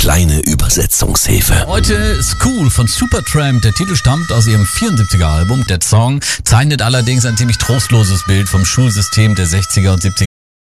kleine Übersetzungshilfe. Heute School von Supertramp. Der Titel stammt aus ihrem 74er Album. Der Song zeichnet allerdings ein ziemlich trostloses Bild vom Schulsystem der 60er und 70er